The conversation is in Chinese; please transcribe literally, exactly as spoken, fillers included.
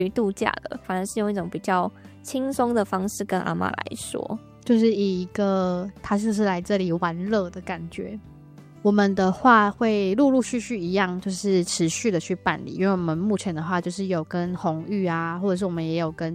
于度假的，反而是用一种比较轻松的方式跟阿嬷来说， 就是以一个他就是来这里玩乐的感觉。我们的话会陆陆续续一样，就是持续的去办理，因为我们目前的话就是有跟红玉啊，或者是我们也有跟